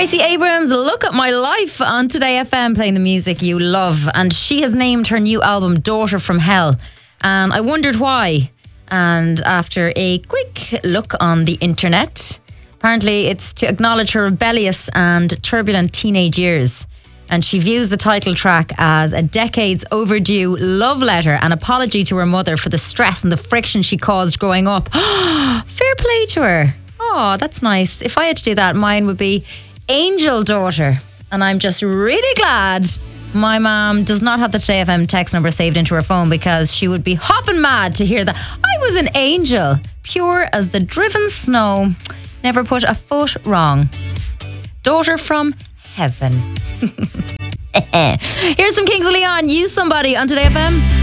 Tracy Abrams, Look at My Life on Today FM, playing the music you love. And she has named her new album Daughter from Hell. And I wondered why. And after a quick look on the internet, apparently it's to acknowledge her rebellious and turbulent teenage years. And she views the title track as a decades overdue love letter and apology to her mother for the stress and the friction she caused growing up. Fair play to her. Oh, that's nice. If I had to do that, mine would be Angel Daughter. And I'm just really glad my mom does not have the Today FM text number saved into her phone, because she would be hopping mad to hear that I was an angel, pure as the driven snow, never put a foot wrong. Daughter from heaven. Here's some Kings of Leon, Use Somebody on Today FM.